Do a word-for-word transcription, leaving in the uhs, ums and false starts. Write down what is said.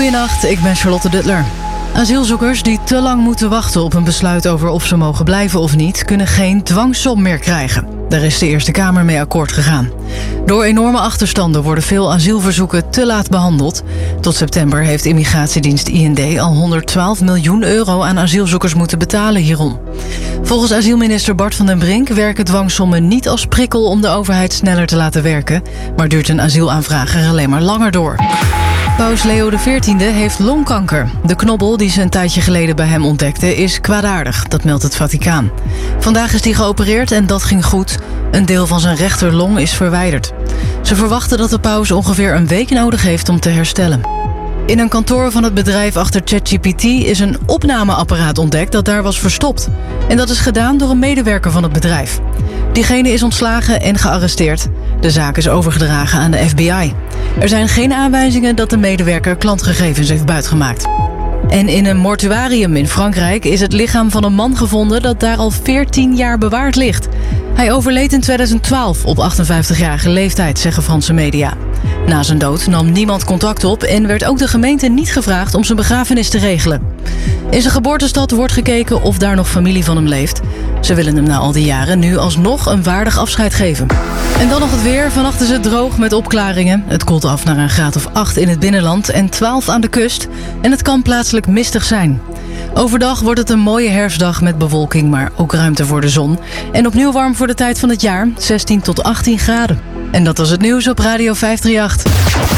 Goedenacht, ik ben Charlotte Duttler. Asielzoekers die te lang moeten wachten op een besluit over of ze mogen blijven of niet, kunnen geen dwangsom meer krijgen. Daar is de Eerste Kamer mee akkoord gegaan. Door enorme achterstanden worden veel asielverzoeken te laat behandeld. Tot september heeft immigratiedienst I N D al honderdtwaalf miljoen euro aan asielzoekers moeten betalen hierom. Volgens asielminister Bart van den Brink werken dwangsommen niet als prikkel om de overheid sneller te laten werken, maar duurt een asielaanvraag er alleen maar langer door. Paus Leo de veertiende heeft longkanker. De knobbel die ze een tijdje geleden bij hem ontdekte is kwaadaardig, dat meldt het Vaticaan. Vandaag is hij geopereerd en dat ging goed. Een deel van zijn rechterlong is verwijderd. Ze verwachten dat de paus ongeveer een week nodig heeft om te herstellen. In een kantoor van het bedrijf achter ChatGPT is een opnameapparaat ontdekt dat daar was verstopt. En dat is gedaan door een medewerker van het bedrijf. Diegene is ontslagen en gearresteerd. De zaak is overgedragen aan de F B I. Er zijn geen aanwijzingen dat de medewerker klantgegevens heeft buitgemaakt. En in een mortuarium in Frankrijk is het lichaam van een man gevonden dat daar al veertien jaar bewaard ligt. Hij overleed in tweeduizend twaalf op achtenvijftigjarige leeftijd, zeggen Franse media. Na zijn dood nam niemand contact op en werd ook de gemeente niet gevraagd om zijn begrafenis te regelen. In zijn geboortestad wordt gekeken of daar nog familie van hem leeft. Ze willen hem na al die jaren nu alsnog een waardig afscheid geven. En dan nog het weer. Vannacht is het droog met opklaringen. Het koelt af naar een graad of acht in het binnenland en twaalf aan de kust. En het kan plaatselijk mistig zijn. Overdag wordt het een mooie herfstdag met bewolking, maar ook ruimte voor de zon. En opnieuw warm voor de tijd van het jaar, zestien tot achttien graden. En dat was het nieuws op Radio vijf drie acht.